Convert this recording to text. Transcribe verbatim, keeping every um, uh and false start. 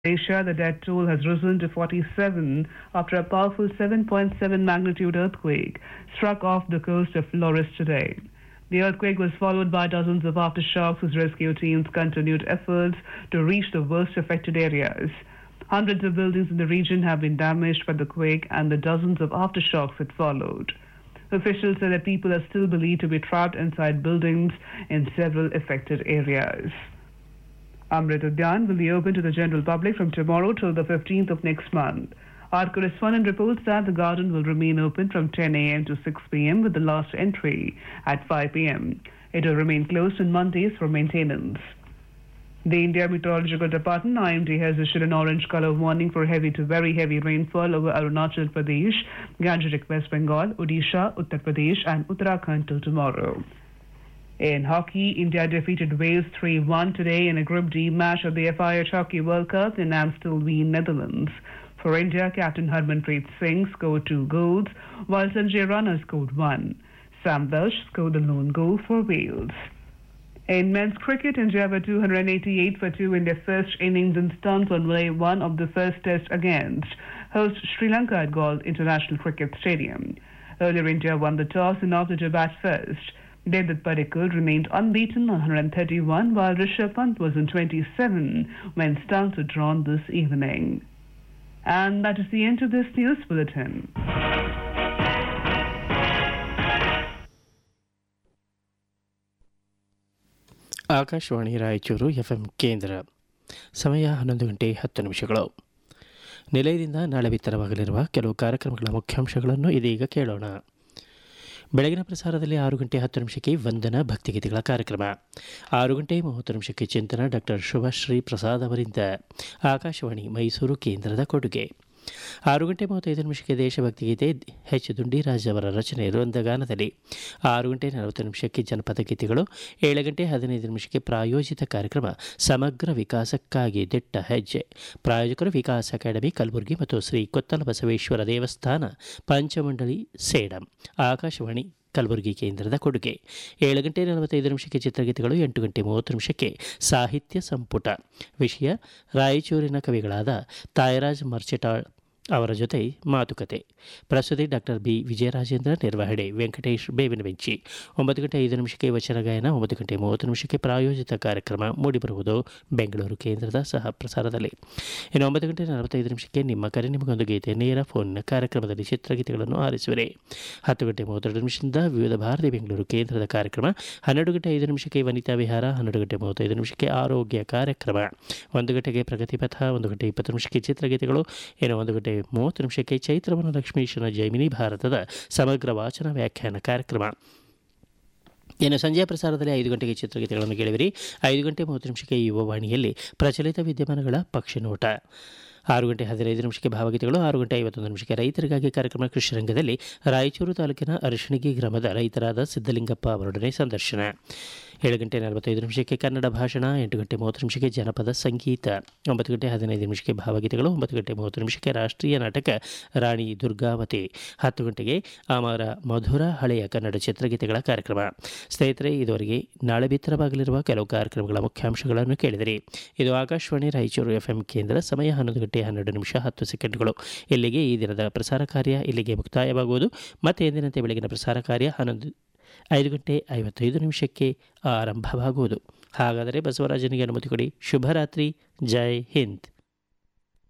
Asia, the death toll has risen to forty-seven after a powerful seven point seven magnitude earthquake struck off the coast of Flores today. The earthquake was followed by dozens of aftershocks whose rescue teams continued efforts to reach the worst affected areas. Hundreds of buildings in the region have been damaged by the quake and the dozens of aftershocks that followed. Officials say that people are still believed to be trapped inside buildings in several affected areas. Amrit Udyan will be open to the general public from tomorrow till the fifteenth of next month. Our correspondent reports that the garden will remain open from ten a.m. to six p.m. with the last entry at five p.m. It will remain closed on Mondays for maintenance. The India Meteorological Department I M D has issued an orange color warning for heavy to very heavy rainfall over Arunachal Pradesh, Gangetic West Bengal, Odisha, Uttar Pradesh and Uttarakhand till tomorrow. In hockey, India defeated Wales three one today in a Group D match of the F I H Hockey World Cup in Amstelveen, Netherlands. For India, captain Harmanpreet Singh scored two goals, while Sanjay Rana scored one. Sam Welsh scored the lone goal for Wales. In men's cricket, India were two hundred eighty-eight for two in their first innings in stunts on day one of the first test against host Sri Lanka at Galle International Cricket Stadium. Earlier, India won the toss and opted to bat first. Devdutt Padikkal remained unbeaten on one hundred thirty-one, while Rishabh Pant was on twenty-seven when stunts were drawn this evening. And that is the end of this news bulletin. Akashvani Raichur FM ಕೇಂದ್ರ. ಸಮಯ ಹನ್ನೊಂದು ಗಂಟೆ ಹತ್ತು ನಿಮಿಷಗಳು. ನಿಲಯದಿಂದ ನಾಳೆ ಬಿತ್ತರವಾಗಲಿರುವ ಕೆಲವು ಕಾರ್ಯಕ್ರಮಗಳ ಮುಖ್ಯಾಂಶಗಳನ್ನು ಇದೀಗ ಕೇಳೋಣ. ಬೆಳಗಿನ ಪ್ರಸಾರದಲ್ಲಿ ಆರು ಗಂಟೆ ಹತ್ತು ನಿಮಿಷಕ್ಕೆ ವಂದನಾ ಭಕ್ತಿಗೀತೆಗಳ ಕಾರ್ಯಕ್ರಮ. ಆರು ಗಂಟೆ ಮೂವತ್ತು ನಿಮಿಷಕ್ಕೆ ಚಿಂತನ ಡಾಕ್ಟರ್ ಶುಭಶ್ರೀ ಪ್ರಸಾದ್ ಅವರಿಂದ. ಆಕಾಶವಾಣಿ ಮೈಸೂರು ಕೇಂದ್ರದ ಕೊಡುಗೆ. ಆರು ಗಂಟೆ ಮೂವತ್ತೈದು ನಿಮಿಷಕ್ಕೆ ದೇಶಭಕ್ತಿ ಗೀತೆ ಎಚ್ ದುಂಡಿರಾಜ್ ಅವರ ರಚನೆ ವೃಂದಗಾನದಲ್ಲಿ. ಆರು ಗಂಟೆ ನಲವತ್ತು ನಿಮಿಷಕ್ಕೆ ಜನಪದ ಗೀತೆಗಳು. ಏಳು ಗಂಟೆ ಹದಿನೈದು ನಿಮಿಷಕ್ಕೆ ಪ್ರಾಯೋಜಿತ ಕಾರ್ಯಕ್ರಮ ಸಮಗ್ರ ವಿಕಾಸಕ್ಕಾಗಿ ದಿಟ್ಟ ಹೆಜ್ಜೆ. ಪ್ರಾಯೋಜಕರು ವಿಕಾಸ್ ಅಕಾಡೆಮಿ ಕಲಬುರಗಿ ಮತ್ತು ಶ್ರೀ ಕೊತ್ತಲ ಬಸವೇಶ್ವರ ದೇವಸ್ಥಾನ ಪಂಚಮಂಡಳಿ ಸೇಡಂ. ಆಕಾಶವಾಣಿ ಕಲಬುರಗಿ ಕೇಂದ್ರದ ಕೊಡುಗೆ. ಏಳು ಗಂಟೆ ನಲವತ್ತೈದು ನಿಮಿಷಕ್ಕೆ ಚಿತ್ರಗೀತೆಗಳು. ಎಂಟು ಗಂಟೆ ಮೂವತ್ತು ನಿಮಿಷಕ್ಕೆ ಸಾಹಿತ್ಯ ಸಂಪುಟ. ವಿಷಯ ರಾಯಚೂರಿನ ಕವಿಗಳಾದ ತಾಯರಾಜ್ ಮರ್ಚೆಟಾಳ್ ಅವರ ಜೊತೆ ಮಾತುಕತೆ. ಪ್ರಸ್ತುತಿ ಡಾಕ್ಟರ್ ಬಿ ವಿಜಯರಾಜೇಂದ್ರ. ನಿರ್ವಹಣೆ ವೆಂಕಟೇಶ್ ಬೇವಿನ ಬೆಂಚಿ. ಒಂಬತ್ತು ಗಂಟೆ ಐದು ನಿಮಿಷಕ್ಕೆ ವಚನ ಗಾಯನ. ಒಂಬತ್ತು ಗಂಟೆ ಮೂವತ್ತು ನಿಮಿಷಕ್ಕೆ ಪ್ರಾಯೋಜಿತ ಕಾರ್ಯಕ್ರಮ ಮೂಡಿಬರುವುದು ಬೆಂಗಳೂರು ಕೇಂದ್ರದ ಸಹ ಪ್ರಸಾರದಲ್ಲಿ. ಇನ್ನು ಒಂಬತ್ತು ಗಂಟೆ ನಲವತ್ತೈದು ನಿಮಿಷಕ್ಕೆ ನಿಮ್ಮ ಕರೆ ನಿಮಗೊಂದು ಗೀತೆ ನೇರ ಫೋನ್ನ ಕಾರ್ಯಕ್ರಮದಲ್ಲಿ ಚಿತ್ರಗೀತೆಗಳನ್ನು ಆರಿಸುವಿರಿ. ಹತ್ತು ಗಂಟೆ ಮೂವತ್ತೆರಡು ನಿಮಿಷದಿಂದ ವಿವಿಧ ಭಾರತಿ ಬೆಂಗಳೂರು ಕೇಂದ್ರದ ಕಾರ್ಯಕ್ರಮ. ಹನ್ನೆರಡು ಗಂಟೆ ಐದು ನಿಮಿಷಕ್ಕೆ ವನಿತಾ ವಿಹಾರ. ಹನ್ನೆರಡು ಗಂಟೆ ಮೂವತ್ತೈದು ನಿಮಿಷಕ್ಕೆ ಆರೋಗ್ಯ ಕಾರ್ಯಕ್ರಮ. ಒಂದು ಗಂಟೆಗೆ ಪ್ರಗತಿ ಪಥ. ಒಂದು ಗಂಟೆ ಇಪ್ಪತ್ತು ನಿಮಿಷಕ್ಕೆ ಚಿತ್ರಗೀತೆಗಳು. ಇನ್ನು ಒಂದು ಗಂಟೆ ಮೂವತ್ತು ನಿಮಿಷಕ್ಕೆ ಚೈತ್ರವನ ಲಕ್ಷ್ಮೀಶನ ಜೈಮಿನಿ ಭಾರತದ ಸಮಗ್ರ ವಾಚನ ವ್ಯಾಖ್ಯಾನ ಕಾರ್ಯಕ್ರಮ. ಇನ್ನು ಸಂಜೆಯ ಪ್ರಸಾರದಲ್ಲಿ ಐದು ಗಂಟೆಗೆ ಚಿತ್ರಗೀತೆಗಳನ್ನು ಕೇಳಿವಿರಿ. ಐದು ಗಂಟೆ ಮೂವತ್ತು ನಿಮಿಷಕ್ಕೆ ಯುವವಾಣಿಯಲ್ಲಿ ಪ್ರಚಲಿತ ವಿದ್ಯಮಾನಗಳ ಪಕ್ಷಿನೋಟ. ಆರು ಗಂಟೆ ಹದಿನೈದು ನಿಮಿಷಕ್ಕೆ ಭಾವಗೀತೆಗಳು. ಆರು ಗಂಟೆ ಐವತ್ತೊಂದು ನಿಮಿಷಕ್ಕೆ ರೈತರಿಗಾಗಿ ಕಾರ್ಯಕ್ರಮ ಕೃಷಿ ರಂಗದಲ್ಲಿ ರಾಯಚೂರು ತಾಲೂಕಿನ ಅರಶಿಣಗಿ ಗ್ರಾಮದ ರೈತರಾದ ಸಿದ್ದಲಿಂಗಪ್ಪ ಅವರೊಡನೆ ಸಂದರ್ಶನ. ಏಳು ಗಂಟೆ ನಲವತ್ತೈದು ನಿಮಿಷಕ್ಕೆ ಕನ್ನಡ ಭಾಷಣ. ಎಂಟು ಗಂಟೆ ಮೂವತ್ತು ನಿಮಿಷಕ್ಕೆ ಜನಪದ ಸಂಗೀತ. ಒಂಬತ್ತು ಗಂಟೆ ಹದಿನೈದು ನಿಮಿಷಕ್ಕೆ ಭಾವಗೀತೆಗಳು. ಒಂಬತ್ತು ಗಂಟೆ ಮೂವತ್ತು ನಿಮಿಷಕ್ಕೆ ರಾಷ್ಟ್ರೀಯ ನಾಟಕ ರಾಣಿ ದುರ್ಗಾವತಿ. ಹತ್ತು ಗಂಟೆಗೆ ಅಮರ ಮಧುರ ಹಳೆಯ ಕನ್ನಡ ಚಿತ್ರಗೀತೆಗಳ ಕಾರ್ಯಕ್ರಮ. ಸ್ನೇಹಿತರೆ, ಇದುವರೆಗೆ ನಾಳೆ ಬಿತ್ತರವಾಗಲಿರುವ ಕೆಲವು ಕಾರ್ಯಕ್ರಮಗಳ ಮುಖ್ಯಾಂಶಗಳನ್ನು ಕೇಳಿದಿರಿ. ಇದು ಆಕಾಶವಾಣಿ ರಾಯಚೂರು ಎಫ್ ಎಂ ಕೇಂದ್ರ. ಸಮಯ ಹನ್ನೊಂದು ಗಂಟೆ ಹನ್ನೆರಡು ನಿಮಿಷ ಹತ್ತು ಸೆಕೆಂಡ್ಗಳು. ಇಲ್ಲಿಗೆ ಈ ದಿನದ ಪ್ರಸಾರ ಕಾರ್ಯ ಇಲ್ಲಿಗೆ ಮುಕ್ತಾಯವಾಗುವುದು. ಮತ್ತೆ ಎಂದಿನಂತೆ ಬೆಳಗಿನ ಪ್ರಸಾರ ಕಾರ್ಯ ಹನ್ನೊಂದು ಐದು ಗಂಟೆ ಐವತ್ತೈದು ನಿಮಿಷಕ್ಕೆ ಆರಂಭವಾಗುವುದು. ಹಾಗಾದರೆ ಬಸವರಾಜನಿಗೆ ಅನುಮತಿ ಕೊಡಿ. ಶುಭರಾತ್ರಿ. ಜೈ ಹಿಂದ್.